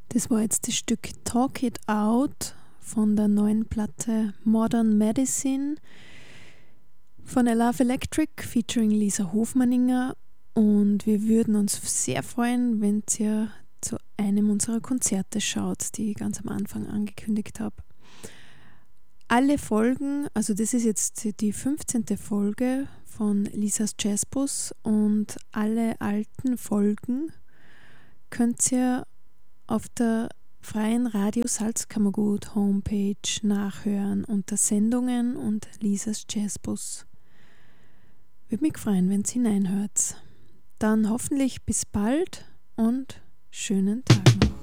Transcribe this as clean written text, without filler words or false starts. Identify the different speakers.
Speaker 1: Das war jetzt das Stück Talk It Out von der neuen Platte Modern Medicine von A Love Electric featuring Lisa Hofmanninger, und wir würden uns sehr freuen, wenn ihr zu einem unserer Konzerte schaut, die ich ganz am Anfang angekündigt habe. Alle Folgen, also das ist jetzt die 15. Folge von Lisas Jazzbus, und alle alten Folgen könnt ihr auf der Freien Radio Salzkammergut Homepage nachhören unter Sendungen und Lisas Jazzbus. Würde mich freuen, wenn ihr hineinhört. Dann hoffentlich bis bald und schönen Tag noch.